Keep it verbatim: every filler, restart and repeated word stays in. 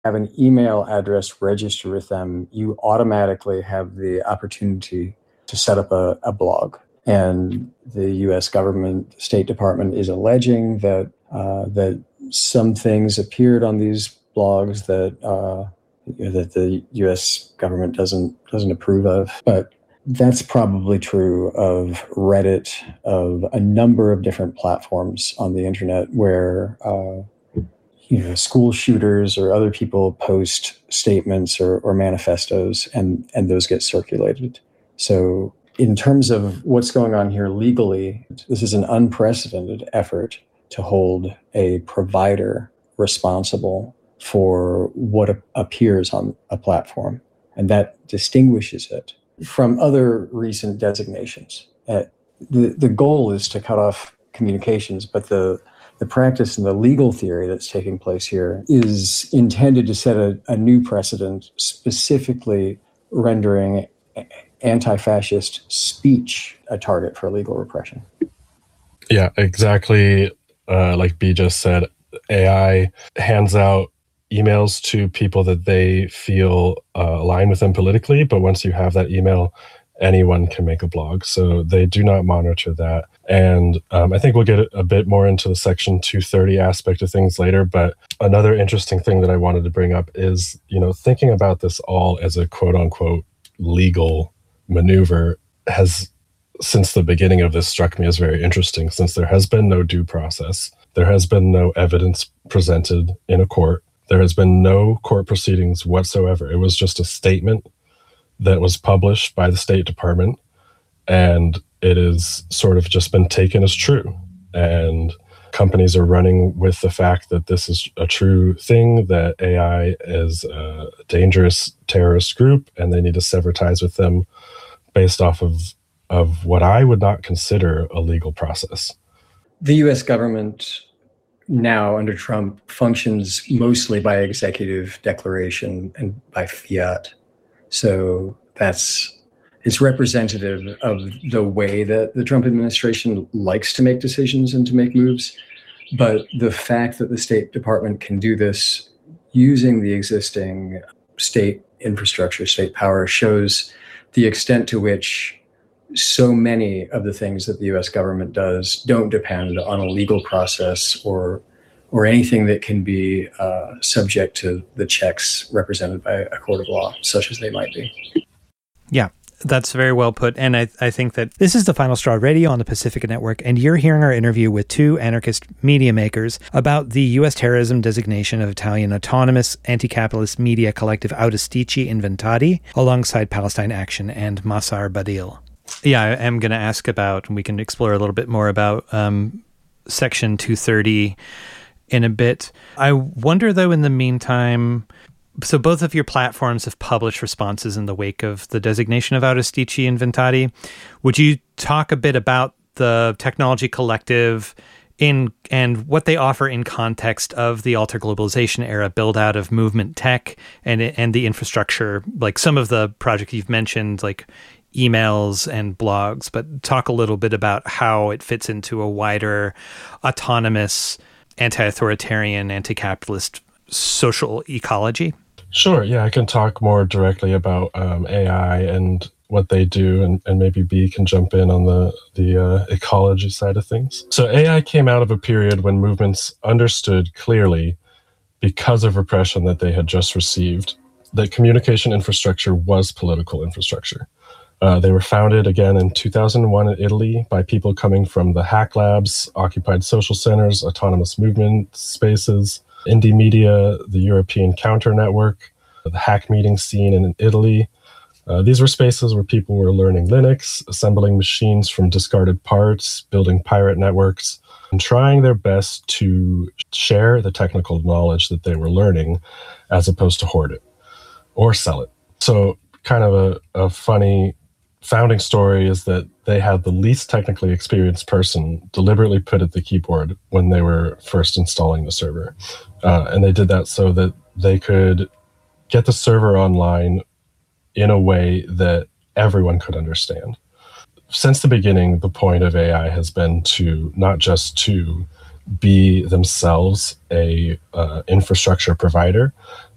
have an email address registered with them, you automatically have the opportunity to set up a, a blog. And the U S government, State Department is alleging that uh, that some things appeared on these blogs that uh, that the U S government doesn't doesn't approve of. But that's probably true of Reddit, of a number of different platforms on the internet where uh, you know, school shooters or other people post statements or, or manifestos, and, and those get circulated. So in terms of what's going on here legally, this is an unprecedented effort to hold a provider responsible for what a- appears on a platform. And that distinguishes it from other recent designations. Uh, the, the goal is to cut off communications, but the The practice and the legal theory that's taking place here is intended to set a, a new precedent, specifically rendering anti-fascist speech a target for legal repression. Yeah, exactly. Uh, like B just said, A I hands out emails to people that they feel uh, align with them politically, but once you have that email, anyone can make a blog. So they do not monitor that. And um, I think we'll get a bit more into the Section two thirty aspect of things later. But another interesting thing that I wanted to bring up is, you know, thinking about this all as a quote unquote legal maneuver has, since the beginning of this, struck me as very interesting, since there has been no due process. There has been no evidence presented in a court. There has been no court proceedings whatsoever. It was just a statement that was published by the State Department, and it has sort of just been taken as true. And companies are running with the fact that this is a true thing, that A I is a dangerous terrorist group, and they need to sever ties with them based off of, of what I would not consider a legal process. The U S government now under Trump functions mostly by executive declaration and by fiat. So that's it's representative of the way that the Trump administration likes to make decisions and to make moves. But the fact that the State Department can do this using the existing state infrastructure, state power, shows the extent to which so many of the things that the U S government does don't depend on a legal process or or anything that can be uh, subject to the checks represented by a court of law, such as they might be. Yeah, that's very well put. And I, I think that this is the Final Straw Radio on the Pacifica Network, and you're hearing our interview with two anarchist media makers about the U S terrorism designation of Italian autonomous anti-capitalist media collective Audastici Inventati, alongside Palestine Action and Masar Badil. Yeah, I am going to ask about, and we can explore a little bit more about um, Section two thirty in a bit. I wonder, though, in the meantime, so both of your platforms have published responses in the wake of the designation of Audastici Inventati. Would you talk a bit about the technology collective in and what they offer in context of the alter globalization era build out of movement tech and and the infrastructure, like some of the projects you've mentioned, like emails and blogs, but talk a little bit about how it fits into a wider autonomous, anti-authoritarian, anti-capitalist social ecology? Sure. Yeah, I can talk more directly about um, A I and what they do, and, and maybe B can jump in on the, the uh, ecology side of things. So A I came out of a period when movements understood clearly, because of repression that they had just received, that communication infrastructure was political infrastructure. Uh, they were founded again in two thousand one in Italy by people coming from the Hack Labs, Occupied Social Centers, Autonomous Movement Spaces, Indie Media, the European Counter Network, the hack meeting scene in Italy. Uh, these were spaces where people were learning Linux, assembling machines from discarded parts, building pirate networks, and trying their best to share the technical knowledge that they were learning as opposed to hoard it or sell it. So kind of a, a funny founding story is that they had the least technically experienced person deliberately put at the keyboard when they were first installing the server. Uh, and they did that so that they could get the server online in a way that everyone could understand. Since the beginning, the point of A I has been to not just to be themselves a uh, infrastructure provider,